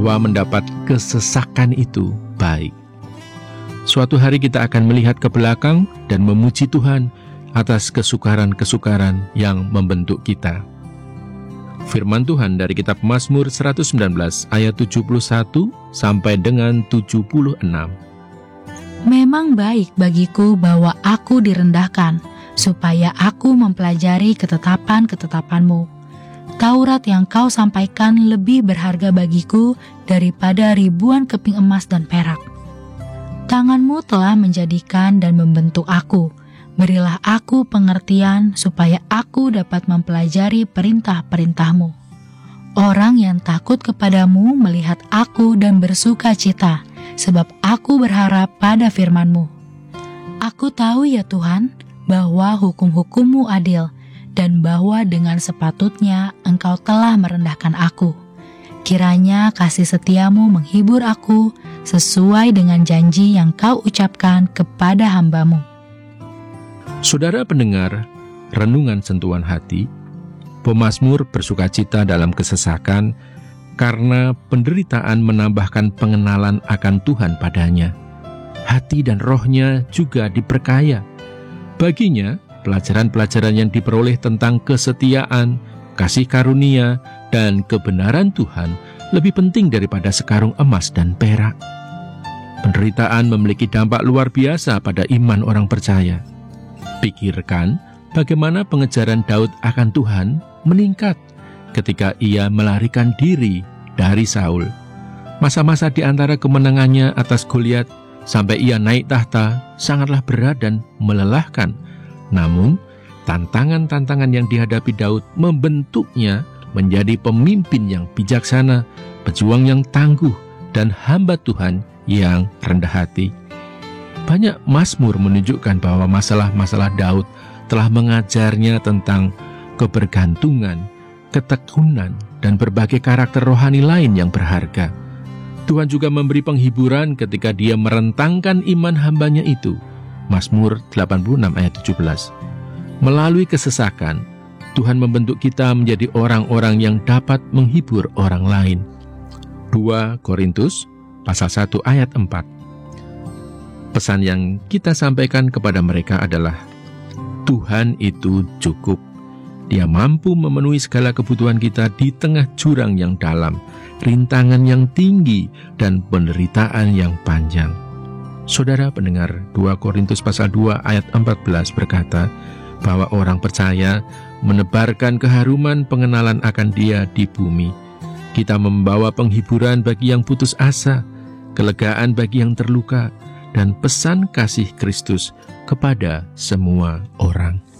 bahwa mendapat kesesakan itu baik. Suatu hari kita akan melihat ke belakang dan memuji Tuhan atas kesukaran-kesukaran yang membentuk kita. Firman Tuhan dari kitab Mazmur 119 ayat 71 sampai dengan 76. Memang baik bagiku bahwa aku direndahkan, supaya aku mempelajari ketetapan-ketetapan-Mu. Taurat yang Kau sampaikan lebih berharga bagiku daripada ribuan keping emas dan perak. Tangan-Mu telah menjadikan dan membentuk aku. Berilah aku pengertian supaya aku dapat mempelajari perintah-perintah-Mu. Orang yang takut kepadamu melihat aku dan bersuka cita, sebab aku berharap pada firman-Mu. Aku tahu ya Tuhan, bahwa hukum-hukum-Mu adil, dan bahwa dengan sepatutnya Engkau telah merendahkan aku. Kiranya kasih setia-Mu menghibur aku, sesuai dengan janji yang Kau ucapkan kepada hamba-Mu. Saudara pendengar, renungan sentuhan hati, pemazmur bersukacita dalam kesesakan karena penderitaan menambahkan pengenalan akan Tuhan padanya. Hati dan rohnya juga diperkaya. Baginya, pelajaran-pelajaran yang diperoleh tentang kesetiaan, kasih karunia, dan kebenaran Tuhan lebih penting daripada sekarung emas dan perak. Penderitaan memiliki dampak luar biasa pada iman orang percaya. Pikirkan bagaimana pengejaran Daud akan Tuhan meningkat ketika ia melarikan diri dari Saul. Masa-masa di antara kemenangannya atas Goliat sampai ia naik tahta sangatlah berat dan melelahkan. Namun, tantangan-tantangan yang dihadapi Daud membentuknya menjadi pemimpin yang bijaksana, pejuang yang tangguh, dan hamba Tuhan yang rendah hati. Banyak mazmur menunjukkan bahwa masalah-masalah Daud telah mengajarnya tentang kebergantungan, ketekunan, dan berbagai karakter rohani lain yang berharga. Tuhan juga memberi penghiburan ketika Dia merentangkan iman hambanya itu. Mazmur 86 ayat 17. Melalui kesesakan, Tuhan membentuk kita menjadi orang-orang yang dapat menghibur orang lain. 2 Korintus pasal 1 ayat 4. Pesan yang kita sampaikan kepada mereka adalah, Tuhan itu cukup. Dia mampu memenuhi segala kebutuhan kita di tengah jurang yang dalam, rintangan yang tinggi, dan penderitaan yang panjang. Saudara pendengar, 2 Korintus pasal 2 ayat 14 berkata bahwa orang percaya menebarkan keharuman pengenalan akan Dia di bumi. Kita membawa penghiburan bagi yang putus asa, kelegaan bagi yang terluka, dan pesan kasih Kristus kepada semua orang.